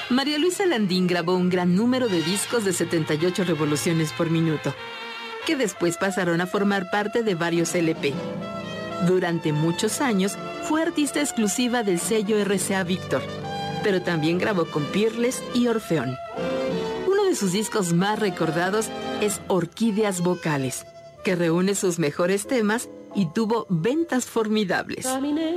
María Luisa Landín grabó un gran número de discos de 78 revoluciones por minuto, que después pasaron a formar parte de varios LP. Durante muchos años fue artista exclusiva del sello RCA Víctor, pero también grabó con Peerless y Orfeón. Uno de sus discos más recordados es Orquídeas Vocales, que reúne sus mejores temas y tuvo ventas formidables.